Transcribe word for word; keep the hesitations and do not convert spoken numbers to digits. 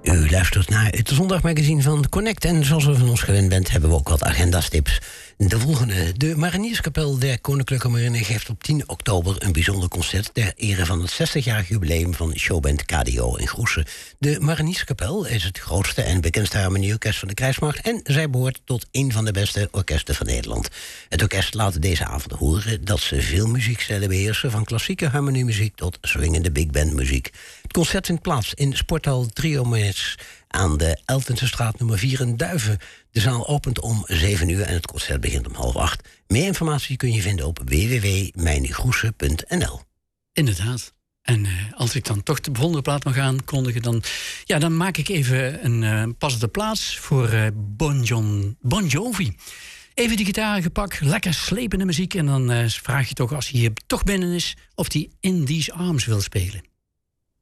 U luistert naar het zondagmagazine van Connect. En zoals u van ons gewend bent, hebben we ook wat agendastips. De volgende. De Marinierskapel der Koninklijke Marine geeft op tien oktober een bijzonder concert ter ere van het zestigjarig jubileum van showband K D O in Groessen. De Marinierskapel is het grootste en bekendste harmonieorkest van de krijgsmacht en zij behoort tot een van de beste orkesten van Nederland. Het orkest laat deze avond horen dat ze veel muziekstijlen beheersen, van klassieke harmoniemuziek tot swingende big band muziek. Het concert vindt plaats in sporthal Triomes aan de Eltensestraat nummer vier in Duiven. De zaal opent om zeven uur en het concert begint om half acht. Meer informatie kun je vinden op w w w punt mijngroesen punt n l. Inderdaad. En uh, als ik dan toch de volgende plaat mag aankondigen, dan, ja, dan maak ik even een uh, passende plaats voor uh, Bon, John, Bon Jovi. Even die gitaar gepakt, lekker slepende muziek. En dan uh, vraag je toch, als hij hier toch binnen is, of hij In These Arms wil spelen.